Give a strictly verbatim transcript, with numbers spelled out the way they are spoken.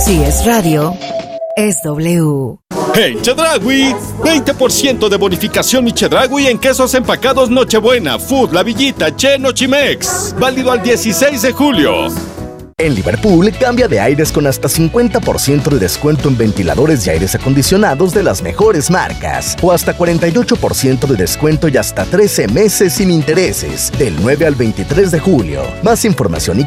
Si es radio, es W. En Chedraui, veinte por ciento de bonificación y Chedraui en quesos empacados Nochebuena, Food, La Villita, Che, Nochimex. Válido al dieciséis de julio. En Liverpool, cambia de aires con hasta cincuenta por ciento de descuento en ventiladores y aires acondicionados de las mejores marcas. O hasta cuarenta y ocho por ciento de descuento y hasta trece meses sin intereses. Del nueve al veintitrés de julio. Más información y